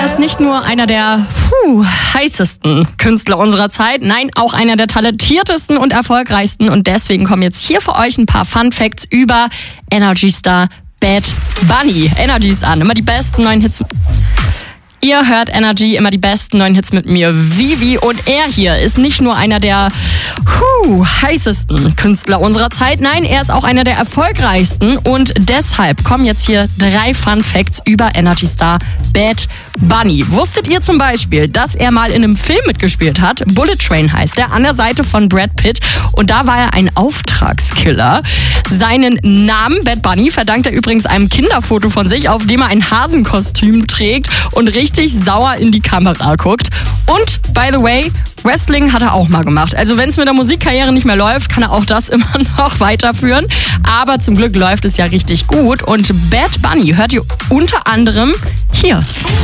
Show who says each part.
Speaker 1: Er ist nicht nur einer der heißesten Künstler unserer Zeit, nein, auch einer der talentiertesten und erfolgreichsten. Und deswegen kommen jetzt hier für euch ein paar Fun Facts über Energy Star Bad Bunny. Energy ist an, immer die besten neuen Hits. Ihr hört Energy, immer die besten neuen Hits mit mir, Vivi. Und er hier ist nicht nur einer der heißesten Künstler unserer Zeit. Nein, er ist auch einer der erfolgreichsten. Und deshalb kommen jetzt hier 3 Fun Facts über Energy Star Bad Bunny. Wusstet ihr zum Beispiel, dass er mal in einem Film mitgespielt hat? Bullet Train heißt er, an der Seite von Brad Pitt. Und da war er ein Auftragskiller. Seinen Namen Bad Bunny verdankt er übrigens einem Kinderfoto von sich, auf dem er ein Hasenkostüm trägt und richtig sauer in die Kamera guckt. Und, by the way, Wrestling hat er auch mal gemacht. Also wenn es mit der Musikkarriere nicht mehr läuft, kann er auch das immer noch weiterführen. Aber zum Glück läuft es ja richtig gut. Und Bad Bunny hört ihr unter anderem hier.